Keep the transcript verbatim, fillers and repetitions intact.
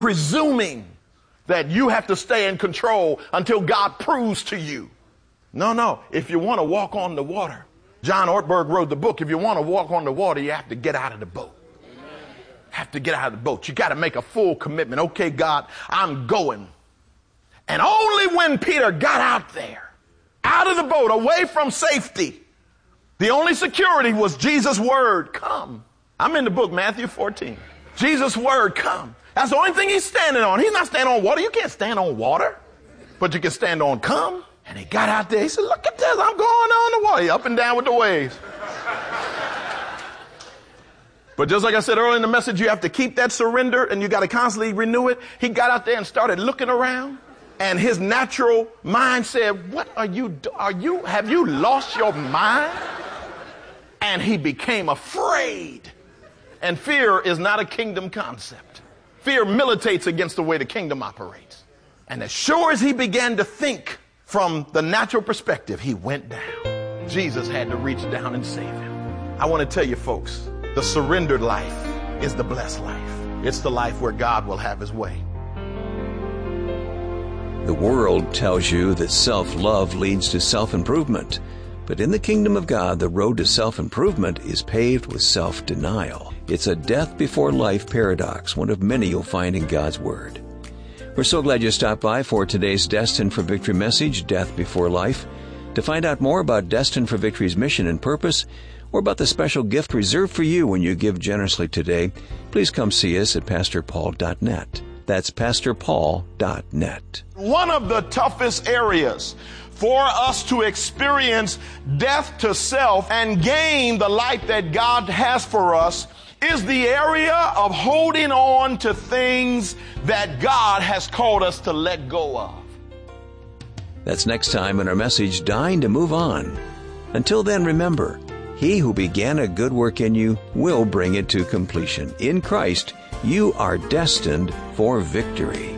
presuming that you have to stay in control until God proves to you. No, no. If you want to walk on the water, John Ortberg wrote the book, if you want to walk on the water, you have to get out of the boat. Have to get out of the boat. You got to make a full commitment. Okay, God, I'm going. And only when Peter got out there, out of the boat, away from safety, the only security was Jesus' word, come. I'm in the book, Matthew fourteen. Jesus' word, come. That's the only thing he's standing on. He's not standing on water. You can't stand on water, but you can stand on come. And he got out there. He said, look at this. I'm going on the water. He up and down with the waves. But just like I said earlier in the message, you have to keep that surrender and you got to constantly renew it. He got out there and started looking around, and his natural mind said, what are you, do- are you, have you lost your mind? And he became afraid. And fear is not a kingdom concept. Fear militates against the way the kingdom operates. And as sure as he began to think from the natural perspective, he went down. Jesus had to reach down and save him. I want to tell you folks, the surrendered life is the blessed life. It's the life where God will have his way. The world tells you that self-love leads to self-improvement. But in the kingdom of God, the road to self-improvement is paved with self-denial. It's a death before life paradox, one of many you'll find in God's Word. We're so glad you stopped by for today's Destined for Victory message, Death Before Life. To find out more about Destined for Victory's mission and purpose, or about the special gift reserved for you when you give generously today, please come see us at pastor paul dot net. That's pastor paul dot net. One of the toughest areas for us to experience death to self and gain the life that God has for us is the area of holding on to things that God has called us to let go of. That's next time in our message, Dying to Move On. Until then, remember, he who began a good work in you will bring it to completion. In Christ, you are destined for victory.